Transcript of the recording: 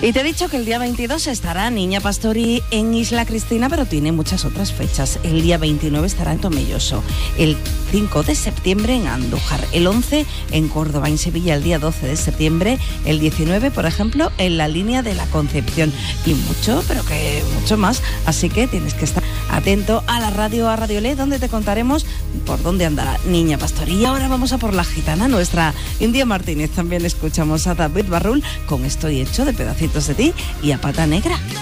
Y te he dicho que el día 22 estará Niña Pastori en Isla Cristina, pero tiene muchas otras fechas. El día 29 estará en Tomelloso, el 5 de septiembre en Andújar, el 11 en Córdoba, en Sevilla el día 12 de septiembre, el 19, por ejemplo, en la Línea de la Concepción. Y mucho, pero que mucho más. Así que tienes que estar atento a la radio, a Radio Le, donde te contaremos por dónde andará Niña Pastori. Y ahora vamos a por la gitana, nuestra India Martínez. También escuchamos a David Barrul con Estoy hecho de pedacitos de ti y a Pata Negra.